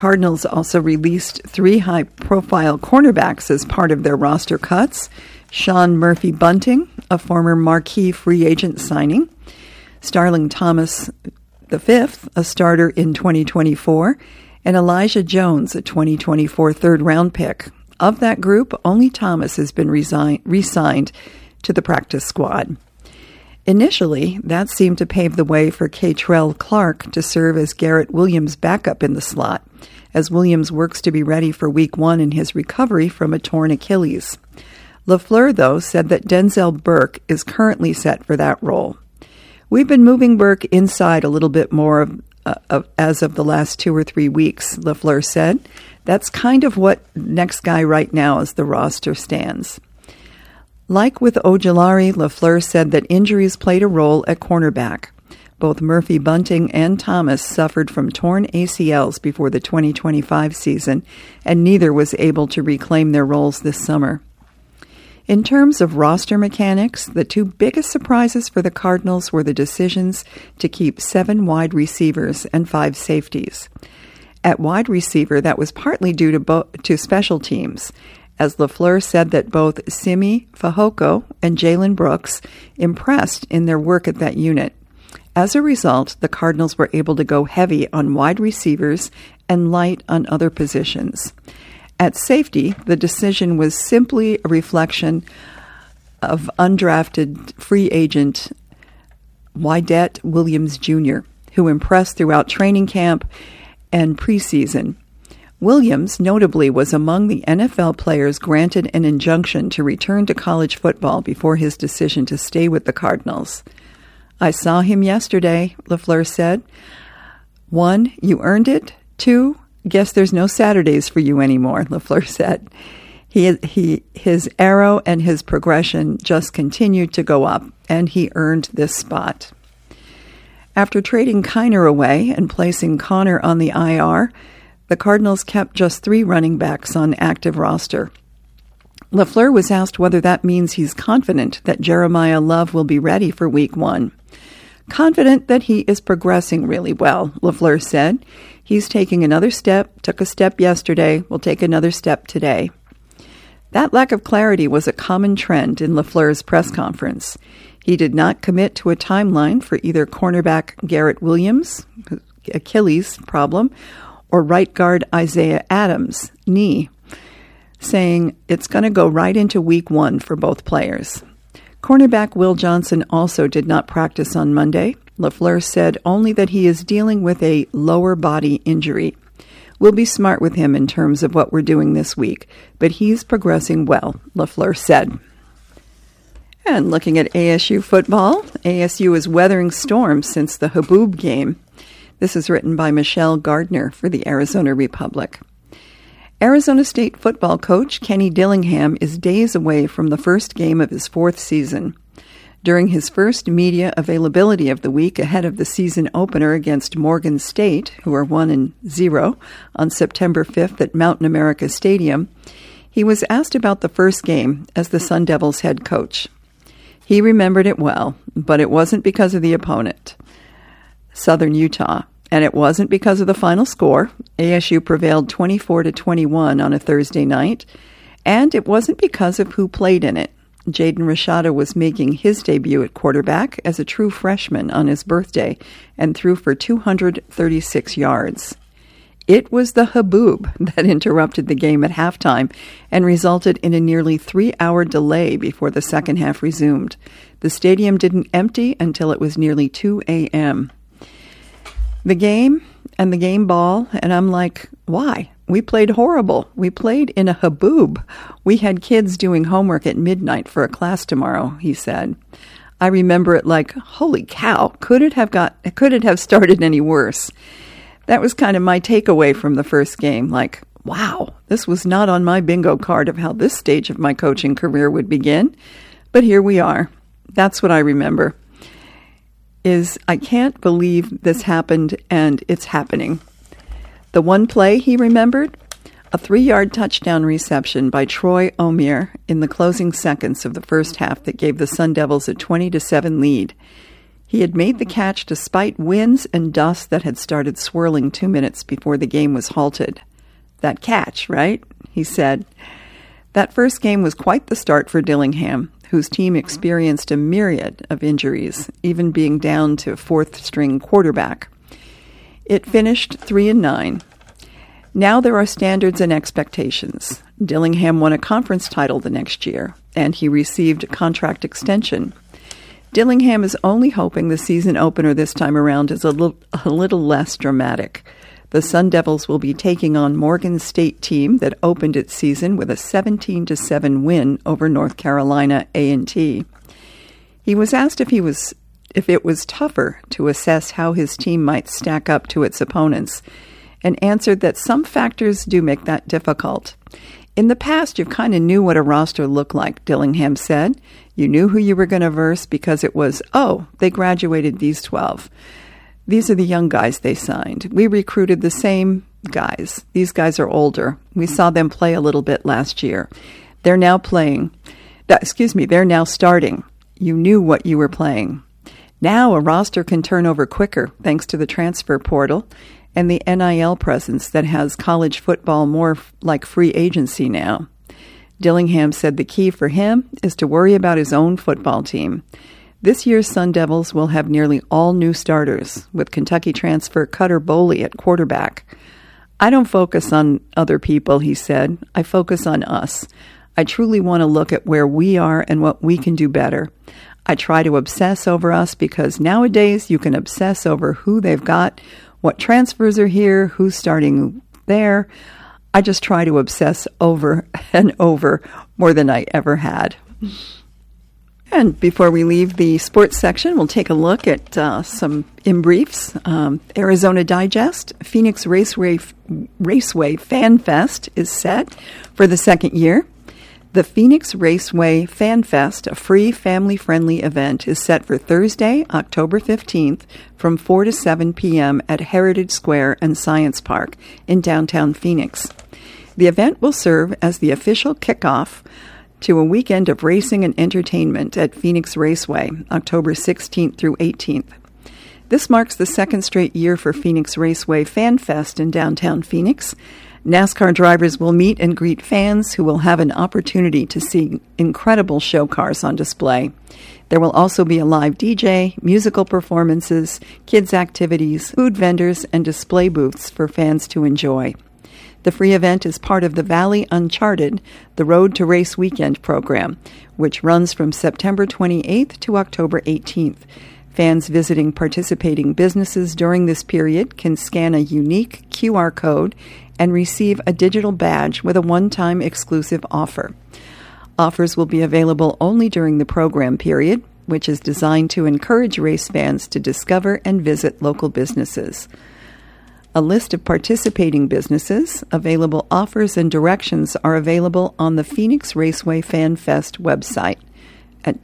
Cardinals also released 3 high-profile cornerbacks as part of their roster cuts. Sean Murphy-Bunting, a former marquee free agent signing. Starling Thomas V, a starter in 2024. And Elijah Jones, a 2024 third-round pick. Of that group, only Thomas has been re-signed to the practice squad. Initially, that seemed to pave the way for Keitrell Clark to serve as Garrett Williams' backup in the slot, as Williams works to be ready for Week 1 in his recovery from a torn Achilles. LaFleur, though, said that Denzel Burke is currently set for that role. We've been moving Burke inside a little bit more as of the last 2 or 3 weeks, LaFleur said. That's kind of what next guy right now as the roster stands. Like with Ojulari, LaFleur said that injuries played a role at cornerback. Both Murphy-Bunting and Thomas suffered from torn ACLs before the 2025 season, and neither was able to reclaim their roles this summer. In terms of roster mechanics, the 2 biggest surprises for the Cardinals were the decisions to keep 7 wide receivers and 5 safeties. At wide receiver, that was partly due to special teams, as LaFleur said that both Simi Fehoko and Jalen Brooks impressed in their work at that unit. As a result, the Cardinals were able to go heavy on wide receivers and light on other positions. At safety, the decision was simply a reflection of undrafted free agent Wydett Williams Jr., who impressed throughout training camp and preseason. Williams, notably, was among the NFL players granted an injunction to return to college football before his decision to stay with the Cardinals. I saw him yesterday, LaFleur said. 1, you earned it. 2, guess there's no Saturdays for you anymore, LaFleur said. His arrow and his progression just continued to go up, and he earned this spot. After trading Kiner away and placing Connor on the IR, the Cardinals kept just 3 running backs on active roster. LaFleur was asked whether that means he's confident that Jeremiah Love will be ready for Week 1. Confident that he is progressing really well, LaFleur said. He's taking another step, took a step yesterday, will take another step today. That lack of clarity was a common trend in LaFleur's press conference. He did not commit to a timeline for either cornerback Garrett Williams, Achilles problem, or right guard Isaiah Adams, knee, saying it's going to go right into Week 1 for both players. Cornerback Will Johnson also did not practice on Monday. LaFleur said only that he is dealing with a lower body injury. We'll be smart with him in terms of what we're doing this week, but he's progressing well, LaFleur said. And looking at ASU football, ASU is weathering storms since the Haboob game. This is written by Michelle Gardner for the Arizona Republic. Arizona State football coach Kenny Dillingham is days away from the first game of his 4th season. During his first media availability of the week ahead of the season opener against Morgan State, who are 1-0, on September 5th at Mountain America Stadium, he was asked about the first game as the Sun Devils head coach. He remembered it well, but it wasn't because of the opponent, Southern Utah. And it wasn't because of the final score. ASU prevailed 24-21 on a Thursday night. And it wasn't because of who played in it. Jaden Rashada was making his debut at quarterback as a true freshman on his birthday and threw for 236 yards. It was the Haboob that interrupted the game at halftime and resulted in a nearly 3-hour delay before the second half resumed. The stadium didn't empty until it was nearly 2 a.m. The game and the game ball, and I'm like, why? We played horrible. We played in a Haboob. We had kids doing homework at midnight for a class tomorrow, he said. I remember it like, holy cow, could it have started any worse? That was kind of my takeaway from the first game, like, wow, this was not on my bingo card of how this stage of my coaching career would begin. But here we are. That's what I remember. I can't believe this happened, and it's happening. The one play he remembered, a 3-yard touchdown reception by Troy Omeire in the closing seconds of the first half that gave the Sun Devils a 20-7 lead. He had made the catch despite winds and dust that had started swirling 2 minutes before the game was halted. "That catch, right?" he said. That first game was quite the start for Dillingham, whose team experienced a myriad of injuries, even being down to fourth-string quarterback. It finished 3-9. Now there are standards and expectations. Dillingham won a conference title the next year, and he received a contract extension. Dillingham is only hoping the season opener this time around is a little less dramatic. The Sun Devils will be taking on Morgan State team that opened its season with a 17-7 win over North Carolina A&T. He was asked if it was tougher to assess how his team might stack up to its opponents, and answered that some factors do make that difficult. "In the past, you kind of knew what a roster looked like," Dillingham said. "You knew who you were going to verse because it was, oh, they graduated these 12. These are the young guys they signed. We recruited the same guys. These guys are older. We saw them play a little bit last year. They're now starting. You knew what you were playing. Now a roster can turn over quicker thanks to the transfer portal and the NIL presence that has college football more like free agency now." Dillingham said the key for him is to worry about his own football team. This year's Sun Devils will have nearly all new starters, with Kentucky transfer Cutter Boley at quarterback. "I don't focus on other people," he said. "I focus on us. I truly want to look at where we are and what we can do better. I try to obsess over us because nowadays you can obsess over who they've got, what transfers are here, who's starting there. I just try to obsess over and over more than I ever had." And before we leave the sports section, we'll take a look at some in briefs. Arizona Digest, Phoenix Raceway Fan Fest is set for the second year. The Phoenix Raceway Fan Fest, a free family-friendly event, is set for Thursday, October 15th from 4 to 7 p.m. at Heritage Square and Science Park in downtown Phoenix. The event will serve as the official kickoff to a weekend of racing and entertainment at Phoenix Raceway, October 16th through 18th. This marks the second straight year for Phoenix Raceway Fan Fest in downtown Phoenix. NASCAR drivers will meet and greet fans who will have an opportunity to see incredible show cars on display. There will also be a live DJ, musical performances, kids' activities, food vendors, and display booths for fans to enjoy. The free event is part of the Valley Uncharted, the Road to Race Weekend program, which runs from September 28th to October 18th. Fans visiting participating businesses during this period can scan a unique QR code and receive a digital badge with a one-time exclusive offer. Offers will be available only during the program period, which is designed to encourage race fans to discover and visit local businesses. A list of participating businesses, available offers, and directions are available on the Phoenix Raceway Fan Fest website at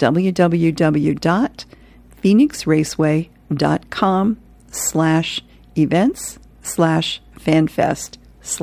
www.phoenixraceway.com/events/fanfest/.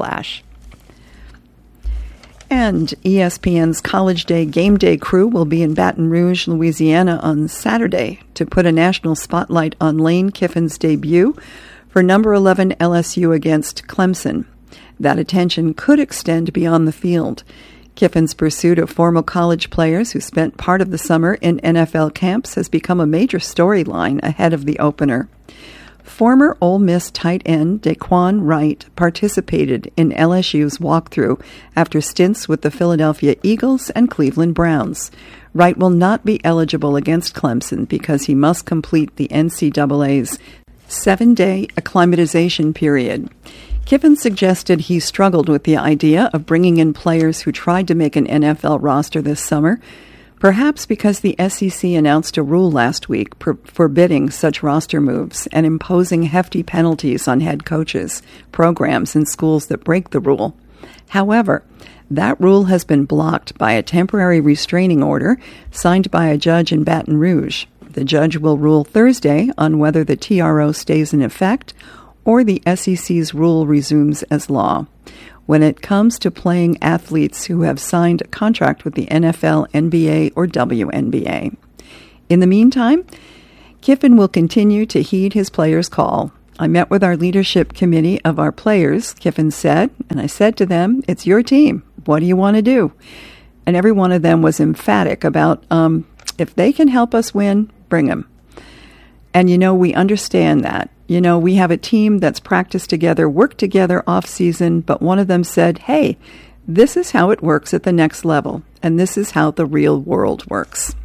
And ESPN's College Day Game Day crew will be in Baton Rouge, Louisiana on Saturday to put a national spotlight on Lane Kiffin's debut for number 11 LSU against Clemson. That attention could extend beyond the field. Kiffin's pursuit of former college players who spent part of the summer in NFL camps has become a major storyline ahead of the opener. Former Ole Miss tight end Daquan Wright participated in LSU's walkthrough after stints with the Philadelphia Eagles and Cleveland Browns. Wright will not be eligible against Clemson because he must complete the NCAA's 7-day acclimatization period. Kiffin suggested he struggled with the idea of bringing in players who tried to make an NFL roster this summer, perhaps because the SEC announced a rule last week forbidding such roster moves and imposing hefty penalties on head coaches, programs, and schools that break the rule. However, that rule has been blocked by a temporary restraining order signed by a judge in Baton Rouge. The judge will rule Thursday on whether the TRO stays in effect or the SEC's rule resumes as law. When it comes to playing athletes who have signed a contract with the NFL, NBA, or WNBA. In the meantime, Kiffin will continue to heed his players' call. I met with our leadership committee of our players, Kiffin said, and I said to them, it's your team. What do you want to do? And every one of them was emphatic about, if they can help us win, bring them. And, we understand that. We have a team that's practiced together, worked together off-season, but one of them said, hey, this is how it works at the next level, and this is how the real world works.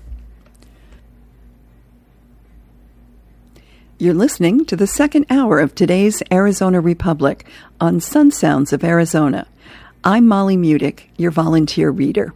You're listening to the second hour of today's Arizona Republic on Sun Sounds of Arizona. I'm Molly Mudick, your volunteer reader.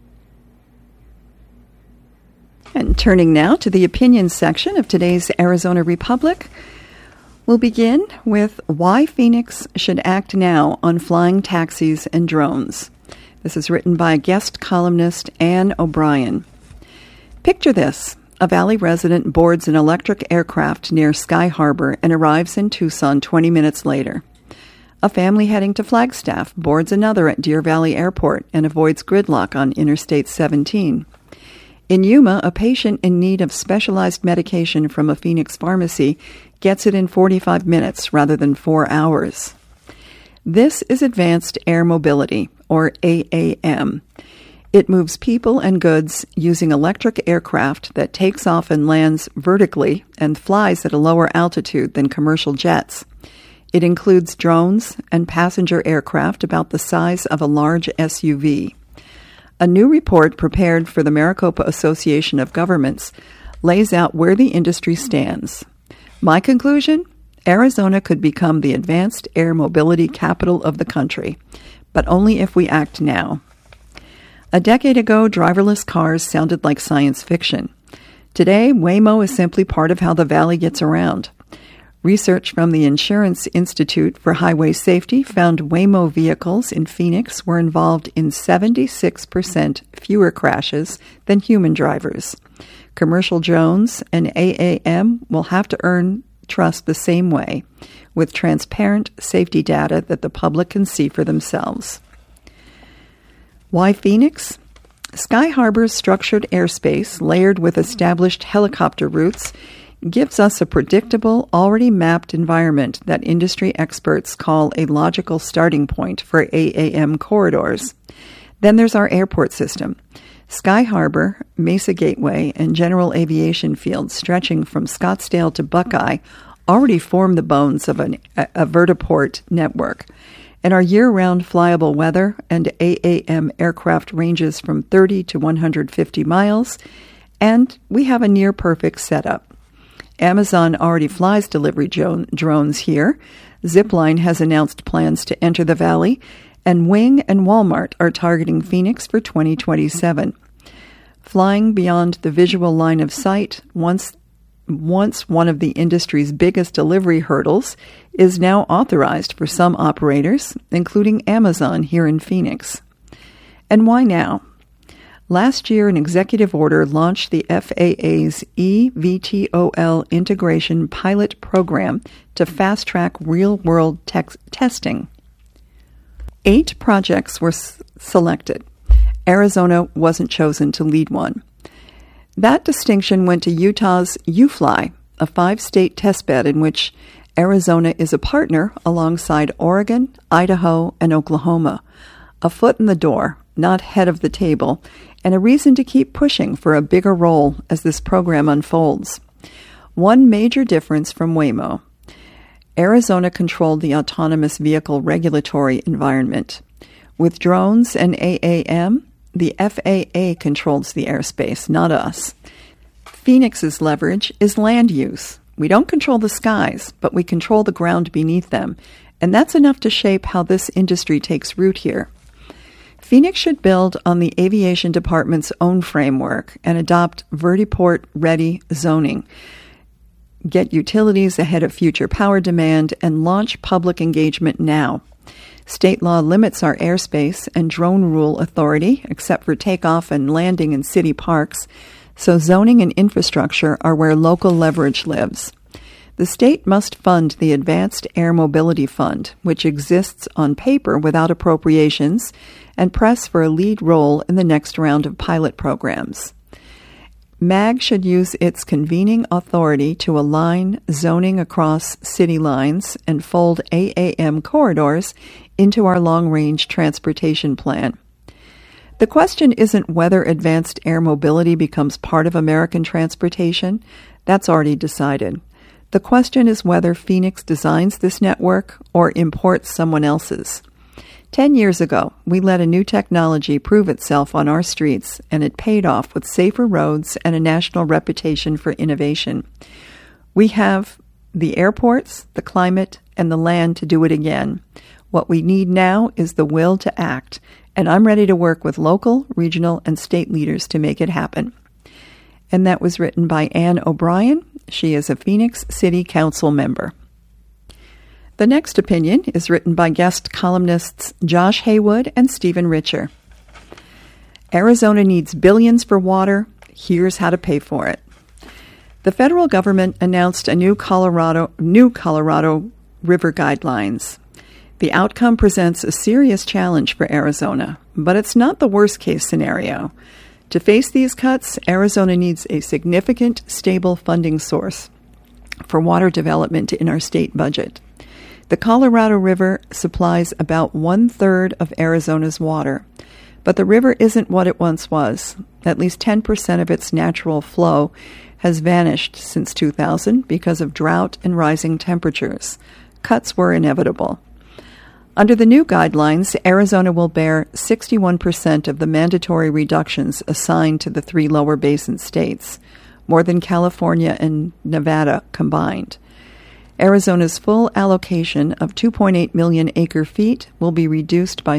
And turning now to the opinion section of today's Arizona Republic, we'll begin with why Phoenix should act now on flying taxis and drones. This is written by guest columnist Ann O'Brien. Picture this. A Valley resident boards an electric aircraft near Sky Harbor and arrives in Tucson 20 minutes later. A family heading to Flagstaff boards another at Deer Valley Airport and avoids gridlock on Interstate 17. In Yuma, a patient in need of specialized medication from a Phoenix pharmacy gets it in 45 minutes rather than 4 hours. This is Advanced Air Mobility, or AAM. It moves people and goods using electric aircraft that takes off and lands vertically and flies at a lower altitude than commercial jets. It includes drones and passenger aircraft about the size of a large SUV. A new report prepared for the Maricopa Association of Governments lays out where the industry stands. My conclusion? Arizona could become the advanced air mobility capital of the country, but only if we act now. A decade ago, driverless cars sounded like science fiction. Today, Waymo is simply part of how the Valley gets around. Research from the Insurance Institute for Highway Safety found Waymo vehicles in Phoenix were involved in 76% fewer crashes than human drivers. Commercial drones and AAM will have to earn trust the same way, with transparent safety data that the public can see for themselves. Why Phoenix? Sky Harbor's structured airspace, layered with established helicopter routes, gives us a predictable, already mapped environment that industry experts call a logical starting point for AAM corridors. Then there's our airport system. Sky Harbor, Mesa Gateway, and General Aviation Field stretching from Scottsdale to Buckeye already form the bones of a vertiport network. And our year-round flyable weather and AAM aircraft ranges from 30 to 150 miles, and we have a near-perfect setup. Amazon already flies delivery drones here. Zipline has announced plans to enter the Valley, and Wing and Walmart are targeting Phoenix for 2027. Flying beyond the visual line of sight, once one of the industry's biggest delivery hurdles, is now authorized for some operators, including Amazon here in Phoenix. And why now? Last year, an executive order launched the FAA's eVTOL integration pilot program to fast-track real-world testing. 8 projects were selected. Arizona wasn't chosen to lead one. That distinction went to Utah's UFly, a 5-state testbed in which Arizona is a partner alongside Oregon, Idaho, and Oklahoma. A foot in the door, not head of the table, and a reason to keep pushing for a bigger role as this program unfolds. One major difference from Waymo. Arizona controlled the autonomous vehicle regulatory environment. With drones and AAM, the FAA controls the airspace, not us. Phoenix's leverage is land use. We don't control the skies, but we control the ground beneath them, and that's enough to shape how this industry takes root here. Phoenix should build on the Aviation Department's own framework and adopt vertiport-ready zoning, get utilities ahead of future power demand, and launch public engagement now. State law limits our airspace and drone rule authority, except for takeoff and landing in city parks, so zoning and infrastructure are where local leverage lives. The state must fund the Advanced Air Mobility Fund, which exists on paper without appropriations, and press for a lead role in the next round of pilot programs. MAG should use its convening authority to align zoning across city lines and fold AAM corridors into our long-range transportation plan. The question isn't whether advanced air mobility becomes part of American transportation. That's already decided. The question is whether Phoenix designs this network or imports someone else's. 10 years ago, we let a new technology prove itself on our streets, and it paid off with safer roads and a national reputation for innovation. We have the airports, the climate, and the land to do it again. What we need now is the will to act, and I'm ready to work with local, regional, and state leaders to make it happen. And that was written by Ann O'Brien. She is a Phoenix City Council member. The next opinion is written by guest columnists Josh Haywood and Stephen Richer. Arizona needs billions for water. Here's how to pay for it. The federal government announced a new Colorado River guidelines. The outcome presents a serious challenge for Arizona, but it's not the worst-case scenario. To face these cuts, Arizona needs a significant, stable funding source for water development in our state budget. The Colorado River supplies about 1/3 of Arizona's water, but the river isn't what it once was. At least 10% of its natural flow has vanished since 2000 because of drought and rising temperatures. Cuts were inevitable. Under the new guidelines, Arizona will bear 61% of the mandatory reductions assigned to the 3 lower basin states, more than California and Nevada combined. Arizona's full allocation of 2.8 million acre-feet will be reduced by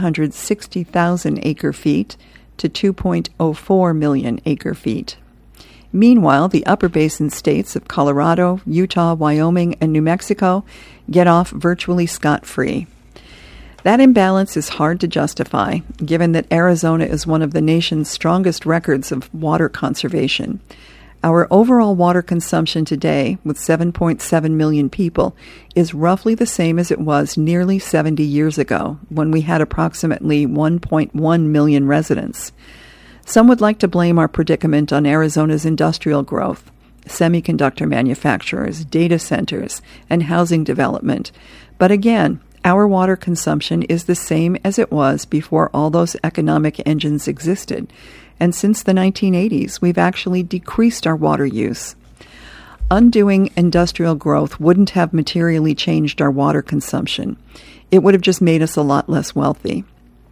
760,000 acre-feet to 2.04 million acre-feet. Meanwhile, the upper basin states of Colorado, Utah, Wyoming, and New Mexico get off virtually scot-free. That imbalance is hard to justify, given that Arizona is one of the nation's strongest records of water conservation. Our overall water consumption today, with 7.7 million people, is roughly the same as it was nearly 70 years ago, when we had approximately 1.1 million residents. Some would like to blame our predicament on Arizona's industrial growth, semiconductor manufacturers, data centers, and housing development. But again, our water consumption is the same as it was before all those economic engines existed. And since the 1980s, we've actually decreased our water use. Undoing industrial growth wouldn't have materially changed our water consumption. It would have just made us a lot less wealthy.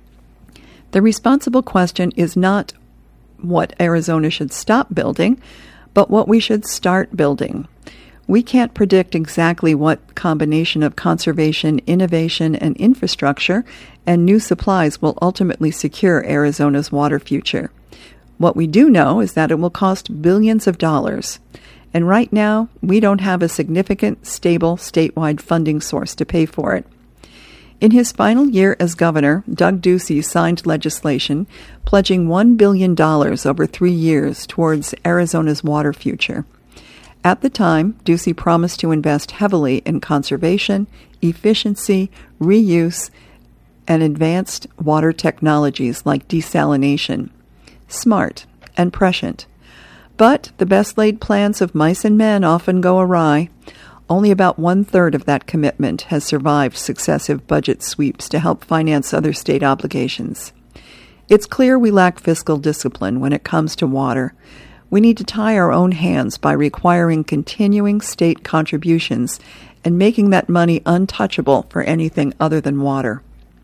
The responsible question is not what Arizona should stop building, but what we should start building. We can't predict exactly what combination of conservation, innovation, and infrastructure and new supplies will ultimately secure Arizona's water future. What we do know is that it will cost billions of dollars. And right now, we don't have a significant, stable, statewide funding source to pay for it. In his final year as governor, Doug Ducey signed legislation pledging $1 billion over 3 years towards Arizona's water future. At the time, Ducey promised to invest heavily in conservation, efficiency, reuse, and advanced water technologies like desalination. Smart and prescient. But the best-laid plans of mice and men often go awry. Only about 1/3 of that commitment has survived successive budget sweeps to help finance other state obligations. It's clear we lack fiscal discipline when it comes to water. We need to tie our own hands by requiring continuing state contributions and making that money untouchable for anything other than water.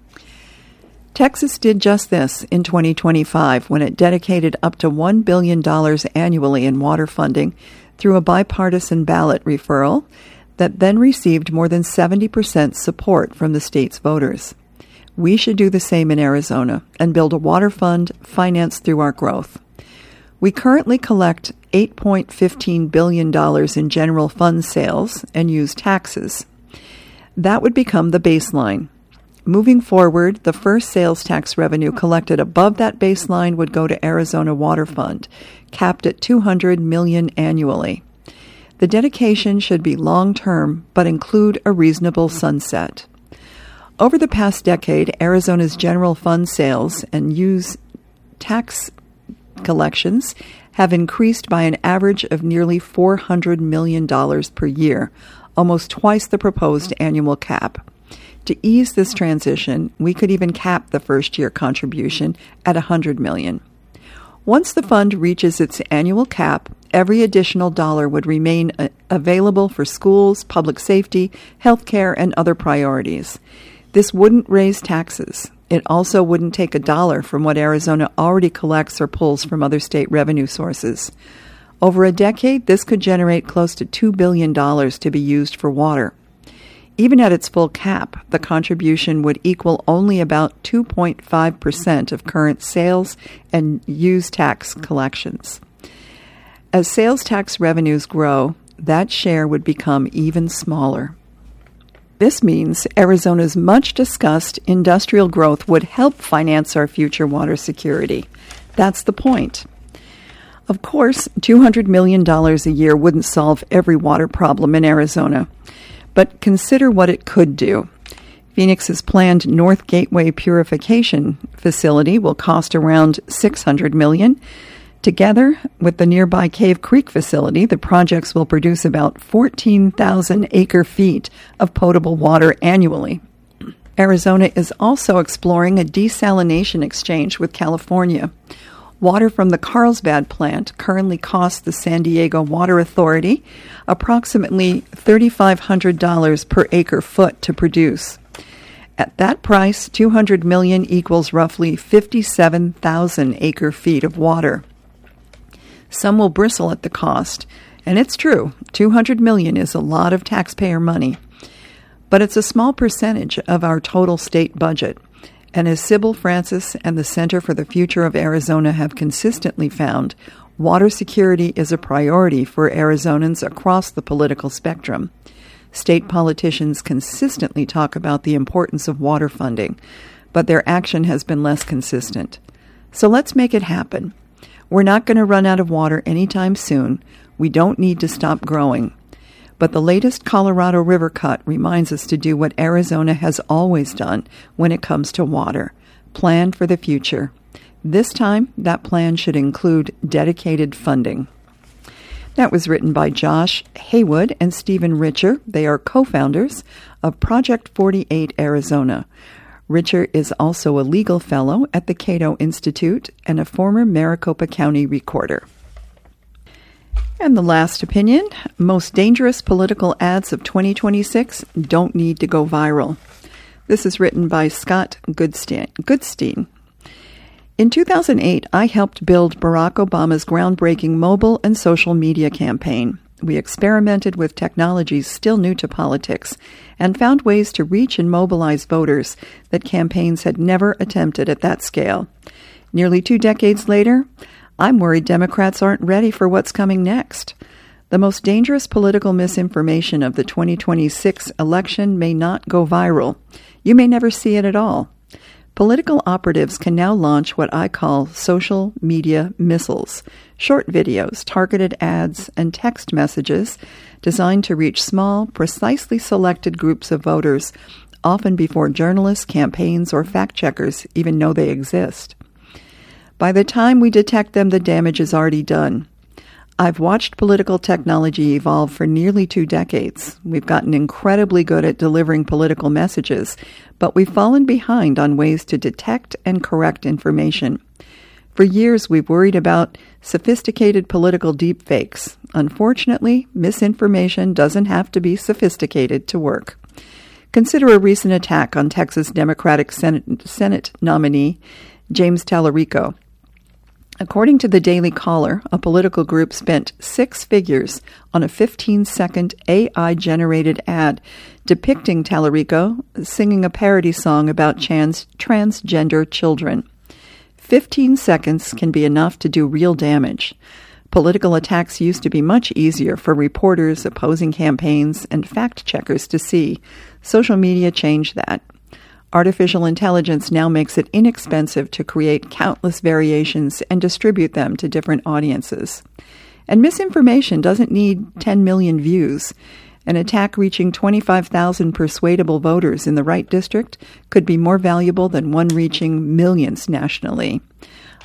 Texas did just this in 2025 when it dedicated up to $1 billion annually in water funding through a bipartisan ballot referral that then received more than 70% support from the state's voters. We should do the same in Arizona and build a water fund financed through our growth. We currently collect $8.15 billion in general fund sales and use taxes. That would become the baseline. Moving forward, the first sales tax revenue collected above that baseline would go to Arizona Water Fund, capped at $200 million annually. The dedication should be long-term, but include a reasonable sunset. Over the past decade, Arizona's general fund sales and use tax collections have increased by an average of nearly $400 million per year, almost twice the proposed annual cap. To ease this transition, we could even cap the first-year contribution at $100 million. Once the fund reaches its annual cap, every additional dollar would remain available for schools, public safety, healthcare, and other priorities. This wouldn't raise taxes. It also wouldn't take a dollar from what Arizona already collects or pulls from other state revenue sources. Over a decade, this could generate close to $2 billion to be used for water. Even at its full cap, the contribution would equal only about 2.5% of current sales and use tax collections. As sales tax revenues grow, that share would become even smaller. This means Arizona's much-discussed industrial growth would help finance our future water security. That's the point. Of course, $200 million a year wouldn't solve every water problem in Arizona. But consider what it could do. Phoenix's planned North Gateway Purification Facility will cost around $600 million. Together with the nearby Cave Creek facility, the projects will produce about 14,000 acre-feet of potable water annually. Arizona is also exploring a desalination exchange with California. Water from the Carlsbad plant currently costs the San Diego Water Authority approximately $3,500 per acre-foot to produce. At that price, $200 million equals roughly 57,000 acre-feet of water. Some will bristle at the cost, and it's true, $200 million is a lot of taxpayer money. But it's a small percentage of our total state budget. And as Sybil Francis and the Center for the Future of Arizona have consistently found, water security is a priority for Arizonans across the political spectrum. State politicians consistently talk about the importance of water funding, but their action has been less consistent. So let's make it happen. We're not going to run out of water anytime soon. We don't need to stop growing. But the latest Colorado River cut reminds us to do what Arizona has always done when it comes to water: plan for the future. This time, that plan should include dedicated funding. That was written by Josh Haywood and Stephen Richer. They are co-founders of Project 48 Arizona. Richer is also a legal fellow at the Cato Institute and a former Maricopa County recorder. And the last opinion: most dangerous political ads of 2026 don't need to go viral. This is written by Scott Goodstein. In 2008, I helped build Barack Obama's groundbreaking mobile and social media campaign. We experimented with technologies still new to politics and found ways to reach and mobilize voters that campaigns had never attempted at that scale. Nearly 2 decades later, I'm worried Democrats aren't ready for what's coming next. The most dangerous political misinformation of the 2026 election may not go viral. You may never see it at all. Political operatives can now launch what I call social media missiles, short videos, targeted ads, and text messages designed to reach small, precisely selected groups of voters, often before journalists, campaigns, or fact-checkers even know they exist. By the time we detect them, the damage is already done. I've watched political technology evolve for nearly 2 decades. We've gotten incredibly good at delivering political messages, but we've fallen behind on ways to detect and correct information. For years, we've worried about sophisticated political deepfakes. Unfortunately, misinformation doesn't have to be sophisticated to work. Consider a recent attack on Texas Democratic Senate nominee James Tallarico. According to the Daily Caller, a political group spent 6 figures on a 15-second AI-generated ad depicting Tallarico singing a parody song about transgender children. 15 seconds can be enough to do real damage. Political attacks used to be much easier for reporters, opposing campaigns, and fact-checkers to see. Social media changed that. Artificial intelligence now makes it inexpensive to create countless variations and distribute them to different audiences. And misinformation doesn't need 10 million views. An attack reaching 25,000 persuadable voters in the right district could be more valuable than one reaching millions nationally.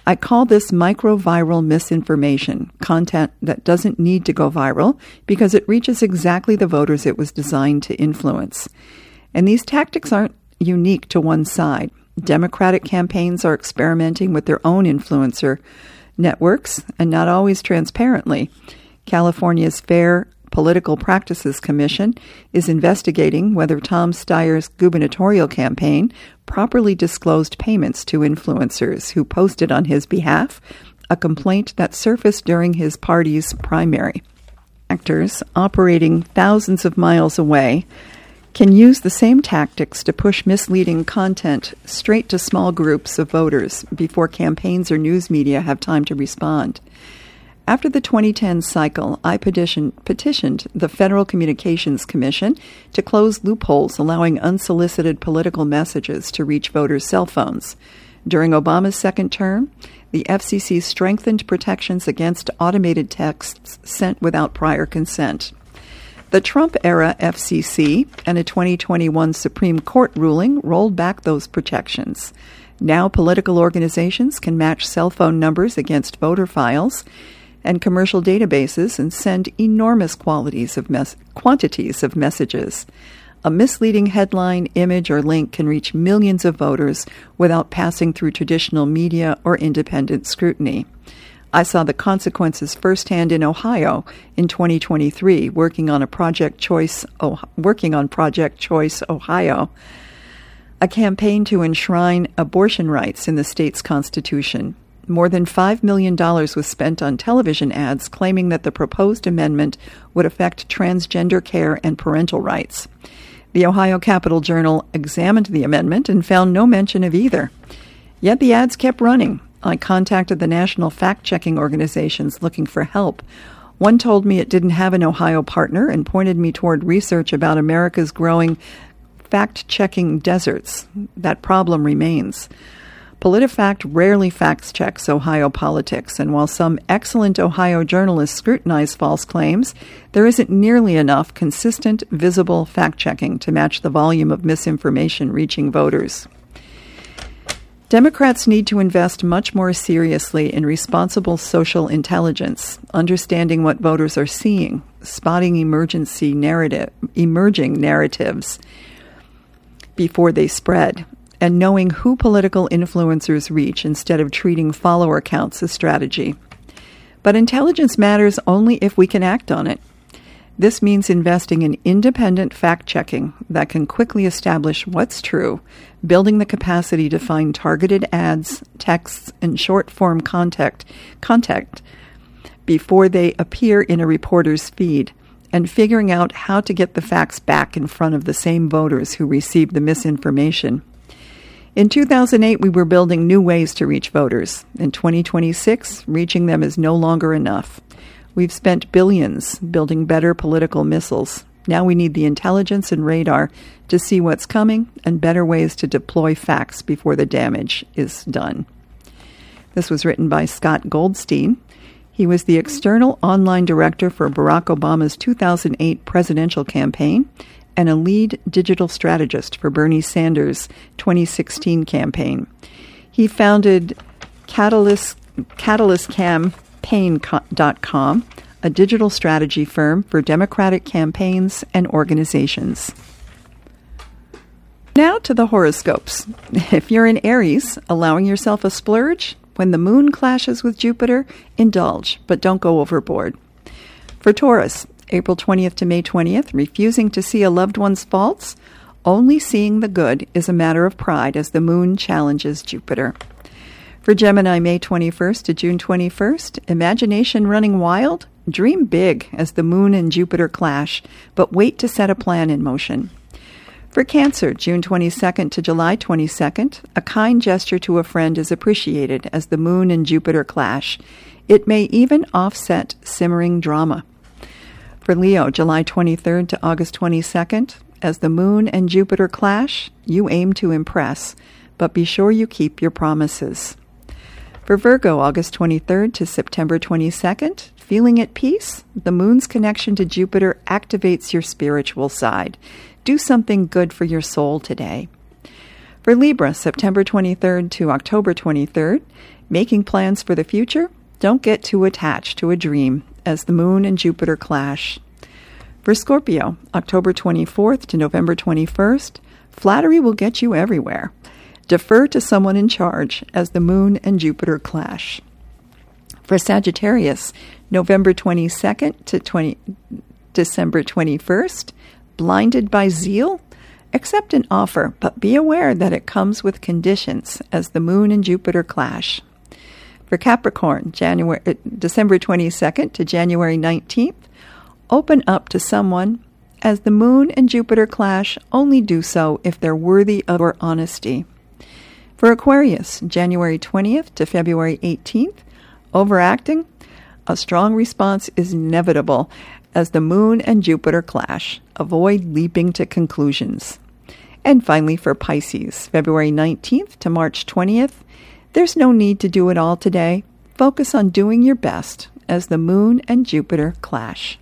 I call this microviral misinformation, content that doesn't need to go viral because it reaches exactly the voters it was designed to influence. And these tactics aren't unique to one side. Democratic campaigns are experimenting with their own influencer networks, and not always transparently. California's Fair Political Practices Commission is investigating whether Tom Steyer's gubernatorial campaign properly disclosed payments to influencers who posted on his behalf, a complaint that surfaced during his party's primary. Actors operating thousands of miles away can use the same tactics to push misleading content straight to small groups of voters before campaigns or news media have time to respond. After the 2010 cycle, I petitioned the Federal Communications Commission to close loopholes allowing unsolicited political messages to reach voters' cell phones. During Obama's second term, the FCC strengthened protections against automated texts sent without prior consent. The Trump-era FCC and a 2021 Supreme Court ruling rolled back those protections. Now political organizations can match cell phone numbers against voter files and commercial databases and send enormous quantities of messages. A misleading headline, image, or link can reach millions of voters without passing through traditional media or independent scrutiny. I saw the consequences firsthand in Ohio in 2023, working on Project Choice Ohio, a campaign to enshrine abortion rights in the state's constitution. More than $5 million was spent on television ads claiming that the proposed amendment would affect transgender care and parental rights. The Ohio Capitol Journal examined the amendment and found no mention of either. Yet the ads kept running. I contacted the national fact-checking organizations looking for help. One told me it didn't have an Ohio partner and pointed me toward research about America's growing fact-checking deserts. That problem remains. PolitiFact rarely fact-checks Ohio politics, and while some excellent Ohio journalists scrutinize false claims, there isn't nearly enough consistent, visible fact-checking to match the volume of misinformation reaching voters. Democrats need to invest much more seriously in responsible social intelligence, understanding what voters are seeing, spotting emerging narratives before they spread, and knowing who political influencers reach instead of treating follower counts as strategy. But intelligence matters only if we can act on it. This means investing in independent fact-checking that can quickly establish what's true, building the capacity to find targeted ads, texts, and short-form content before they appear in a reporter's feed, and figuring out how to get the facts back in front of the same voters who received the misinformation. In 2008, we were building new ways to reach voters. In 2026, reaching them is no longer enough. We've spent billions building better political missiles. Now we need the intelligence and radar to see what's coming and better ways to deploy facts before the damage is done. This was written by Scott Goldstein. He was the external online director for Barack Obama's 2008 presidential campaign and a lead digital strategist for Bernie Sanders' 2016 campaign. He founded CatalystCampaign.com, a digital strategy firm for Democratic campaigns and organizations. Now to the horoscopes. If you're in Aries, allowing yourself a splurge, when the moon clashes with Jupiter, indulge, but don't go overboard. For Taurus, April 20th to May 20th, refusing to see a loved one's faults, only seeing the good is a matter of pride as the moon challenges Jupiter. For Gemini, May 21st to June 21st, imagination running wild, dream big as the moon and Jupiter clash, but wait to set a plan in motion. For Cancer, June 22nd to July 22nd, a kind gesture to a friend is appreciated as the moon and Jupiter clash. It may even offset simmering drama. For Leo, July 23rd to August 22nd, as the moon and Jupiter clash, you aim to impress, but be sure you keep your promises. For Virgo, August 23rd to September 22nd, feeling at peace, the moon's connection to Jupiter activates your spiritual side. Do something good for your soul today. For Libra, September 23rd to October 23rd, making plans for the future, don't get too attached to a dream as the Moon and Jupiter clash. For Scorpio, October 24th to November 21st, flattery will get you everywhere. Defer to someone in charge as the Moon and Jupiter clash. For Sagittarius, November 22nd to December 21st, blinded by zeal, accept an offer, but be aware that it comes with conditions as the Moon and Jupiter clash. For Capricorn, December 22nd to January 19th, open up to someone as the Moon and Jupiter clash. Only do so if they're worthy of your honesty. For Aquarius, January 20th to February 18th, overacting, a strong response is inevitable as the Moon and Jupiter clash. Avoid leaping to conclusions. And finally for Pisces, February 19th to March 20th, there's no need to do it all today. Focus on doing your best as the Moon and Jupiter clash.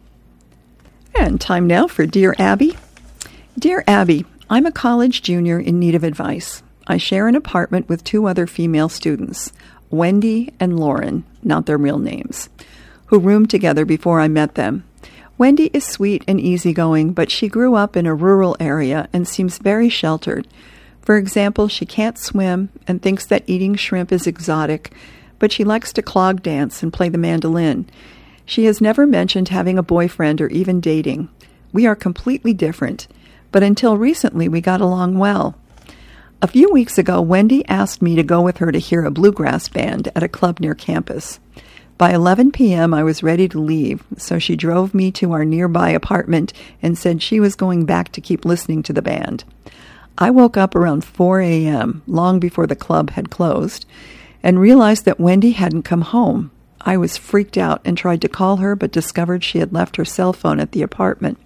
And time now for Dear Abby. Dear Abby, I'm a college junior in need of advice. I share an apartment with two other female students, Wendy and Lauren, not their real names, who roomed together before I met them. Wendy is sweet and easygoing, but she grew up in a rural area and seems very sheltered. For example, she can't swim and thinks that eating shrimp is exotic, but she likes to clog dance and play the mandolin. She has never mentioned having a boyfriend or even dating. We are completely different, but until recently we got along well. A few weeks ago, Wendy asked me to go with her to hear a bluegrass band at a club near campus. By 11 p.m., I was ready to leave, so she drove me to our nearby apartment and said she was going back to keep listening to the band. I woke up around 4 a.m., long before the club had closed, and realized that Wendy hadn't come home. I was freaked out and tried to call her, but discovered she had left her cell phone at the apartment.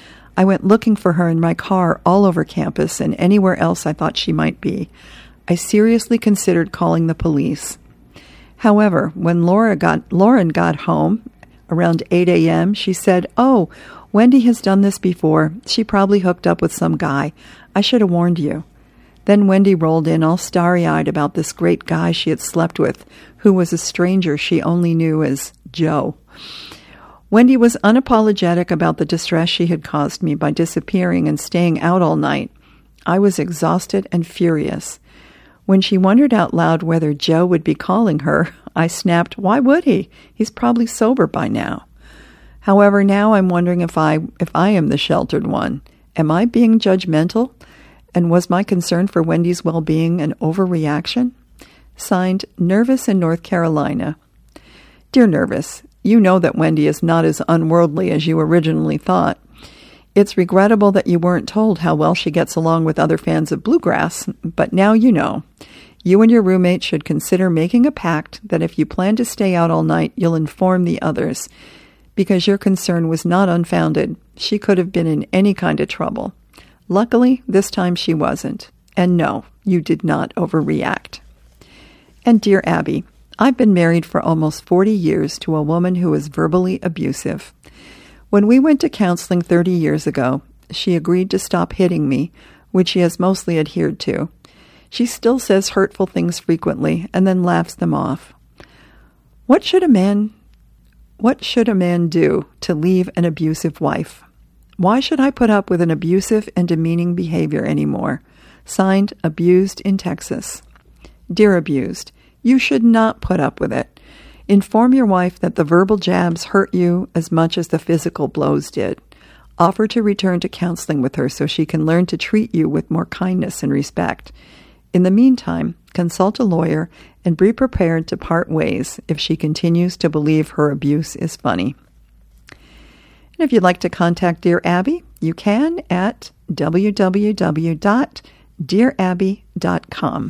I went looking for her in my car all over campus and anywhere else I thought she might be. I seriously considered calling the police. However, when Lauren got home around 8 a.m., she said, "Oh, Wendy has done this before. She probably hooked up with some guy. I should have warned you." Then Wendy rolled in all starry-eyed about this great guy she had slept with, who was a stranger she only knew as Joe. Wendy was unapologetic about the distress she had caused me by disappearing and staying out all night. I was exhausted and furious. When she wondered out loud whether Joe would be calling her, I snapped, "Why would he? He's probably sober by now." However, now I'm wondering if I am the sheltered one. Am I being judgmental? And was my concern for Wendy's well-being an overreaction? Signed, Nervous in North Carolina. Dear Nervous, you know that Wendy is not as unworldly as you originally thought. It's regrettable that you weren't told how well she gets along with other fans of bluegrass, but now you know. You and your roommate should consider making a pact that if you plan to stay out all night, you'll inform the others, because your concern was not unfounded. She could have been in any kind of trouble. Luckily, this time she wasn't. And no, you did not overreact. And dear Abby, I've been married for almost 40 years to a woman who is verbally abusive. When we went to counseling 30 years ago, she agreed to stop hitting me, which she has mostly adhered to. She still says hurtful things frequently and then laughs them off. What should a man do to leave an abusive wife? Why should I put up with an abusive and demeaning behavior anymore? Signed, Abused in Texas. Dear Abused, you should not put up with it. Inform your wife that the verbal jabs hurt you as much as the physical blows did. Offer to return to counseling with her so she can learn to treat you with more kindness and respect. In the meantime, consult a lawyer and be prepared to part ways if she continues to believe her abuse is funny. And if you'd like to contact Dear Abby, you can at www.dearabby.com.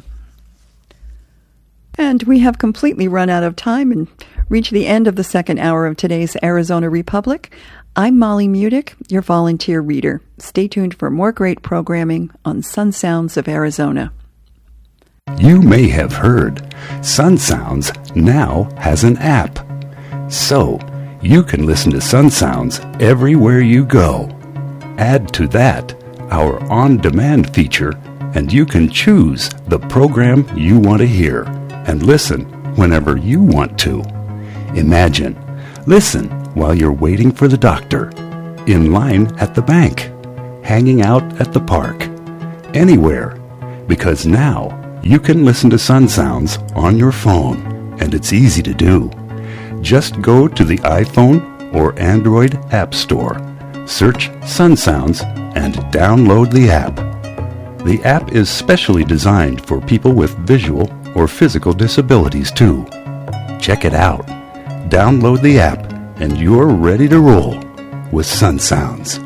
And we have completely run out of time and reached the end of the second hour of today's Arizona Republic. I'm Molly Mudick, your volunteer reader. Stay tuned for more great programming on Sun Sounds of Arizona. You may have heard Sun Sounds now has an app. So, you can listen to Sun Sounds everywhere you go. Add to that our on-demand feature, and you can choose the program you want to hear and listen whenever you want to. Imagine, listen while you're waiting for the doctor, in line at the bank, hanging out at the park, anywhere, because now you can listen to Sun Sounds on your phone, and it's easy to do. Just go to the iPhone or Android App Store, search Sun Sounds, and download the app. The app is specially designed for people with visual or physical disabilities too. Check it out. Download the app and you're ready to roll with Sun Sounds.